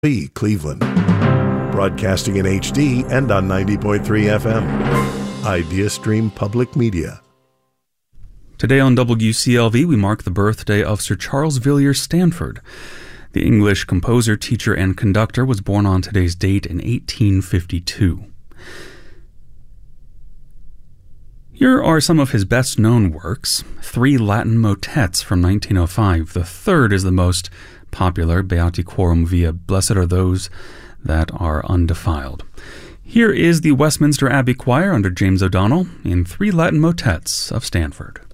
Cleveland. Broadcasting in HD and on 90.3 FM. Idea Stream Public Media. Today on WCLV, we mark the birthday of Sir Charles Villiers Stanford. The English composer, teacher, and conductor was born on today's date in 1852. Here are some of his best-known works. 3 Latin motets from 1905. The third is the most popular, Beati quorum via, blessed are those that are undefiled. Here is the Westminster Abbey Choir under James O'Donnell in 3 Latin motets of Stanford.